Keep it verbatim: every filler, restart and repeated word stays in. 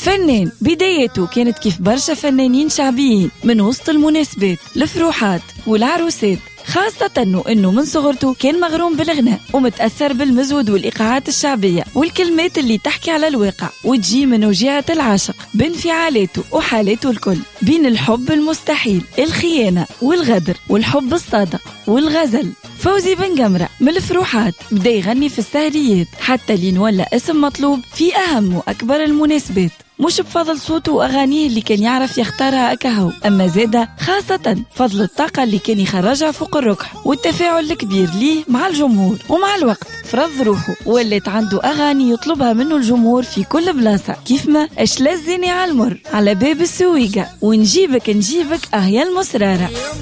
فنان بدايته كانت كيف برشا فنانين شعبيين، من وسط المناسبات الفروحات والعروسات، خاصة أنه من صغرته كان مغروم بالغناء ومتأثر بالمزود والإيقاعات الشعبية والكلمات اللي تحكي على الواقع وتجي من وجهة العاشق بانفعالاته وحالاته الكل، بين الحب المستحيل، الخيانة والغدر والحب الصادق والغزل. فوزي بن جمرة من الفروحات بدا يغني في السهريات حتى لين ولا اسم مطلوب في أهم وأكبر المناسبات، مش بفضل صوته وأغانيه اللي كان يعرف يختارها أكهو، أما زادة خاصة فضل الطاقة اللي كان يخرجها فوق الركح والتفاعل الكبير ليه مع الجمهور. ومع الوقت فرض روحه ولت عنده أغاني يطلبها منه الجمهور في كل بلاصة، كيف ما أشلزني على المر، على باب السويقة، ونجيبك نجيبك أهيا المسرارة.